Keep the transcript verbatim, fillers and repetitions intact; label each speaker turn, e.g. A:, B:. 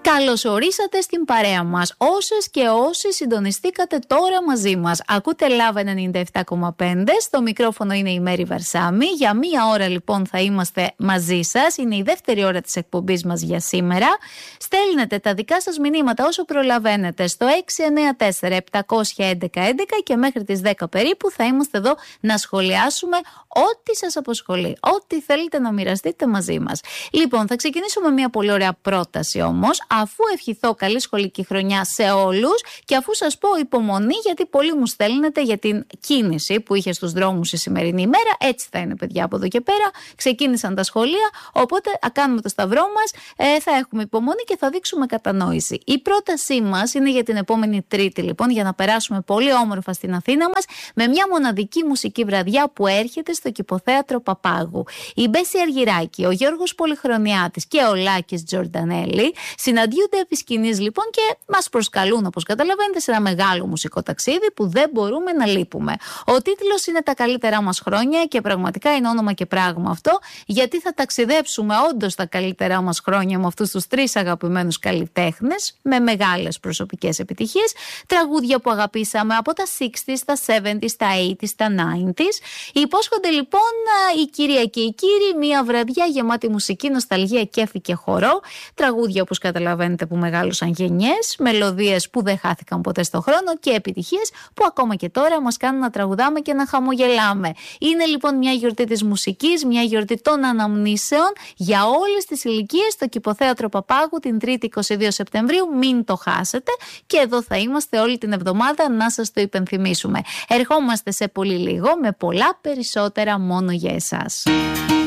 A: Καλώς ορίσατε στην παρέα μας, όσες και όσοι συντονιστήκατε τώρα μαζί μας. Ακούτε Love ενενήντα επτά κόμμα πέντε, στο μικρόφωνο είναι η Μέρη Βαρσάμι. Για μία ώρα λοιπόν θα είμαστε μαζί σας, είναι η δεύτερη ώρα της εκπομπής μας για σήμερα. Στέλνετε τα δικά σας μηνύματα όσο προλαβαίνετε στο έξι εννιά τέσσερα επτά ένα ένα έντεκα και μέχρι τις δέκα περίπου θα είμαστε εδώ να σχολιάσουμε ό,τι σας απασχολεί, ό,τι θέλετε να μοιραστείτε μαζί μας. Λοιπόν, θα ξεκινήσω με μια πολύ ωραία πρόταση όμως, αφού ευχηθώ καλή σχολική χρονιά σε όλους και αφού σας πω υπομονή, γιατί πολλοί μου στέλνετε για την κίνηση που είχε στους δρόμους η σημερινή ημέρα. Έτσι θα είναι, παιδιά, από εδώ και πέρα. Ξεκίνησαν τα σχολεία, οπότε κάνουμε το σταυρό μας, ε, θα έχουμε υπομονή και θα δείξουμε κατανόηση. Η πρότασή μας είναι για την επόμενη Τρίτη, λοιπόν, για να περάσουμε πολύ όμορφα στην Αθήνα μας με μια μοναδική μουσική βραδιά που έρχεται στο Κηποθέατρο Παπάγου. Η Μπέση Αργυράκη, ο Γιώργος Πολυχρονιάτης και ο Λάκης Τζορντανέλη συναντιούνται επί σκηνής, λοιπόν, και μας προσκαλούν, όπως καταλαβαίνετε, σε ένα μεγάλο μουσικό ταξίδι που δεν μπορούμε να λείπουμε. Ο τίτλος είναι «Τα καλύτερά μας χρόνια» και πραγματικά είναι όνομα και πράγμα αυτό, γιατί θα ταξιδέψουμε όντως τα καλύτερά μας χρόνια με αυτούς τους τρεις αγαπημένους καλλιτέχνες με μεγάλες προσωπικές επιτυχίες, τραγούδια που αγαπήσαμε από τα εξήντα, τα εβδομήντα, τα ογδόντα, τα ενενήντα. Υπόσχονται λοιπόν η κυρία και οι κύριοι μια βραδιά γεμάτη μουσική, νοσταλγία, κέφι και χορό, τραγούδια όπως καταλαβαίνετε που μεγάλωσαν γενιές, μελωδίες που δεν χάθηκαν ποτέ στο χρόνο και επιτυχίες που ακόμα και τώρα μας κάνουν να τραγουδάμε και να χαμογελάμε. Είναι λοιπόν μια γιορτή της μουσικής, μια γιορτή των αναμνήσεων για όλες τις ηλικίες στο Κηποθέατρο Παπάγου την Τρίτη είκοσι δύο Σεπτεμβρίου. Μην το χάσετε και εδώ θα είμαστε όλη την εβδομάδα να σας το υπενθυμίσουμε. Ερχόμαστε σε πολύ λίγο με πολλά περισσότερα μόνο για εσάς.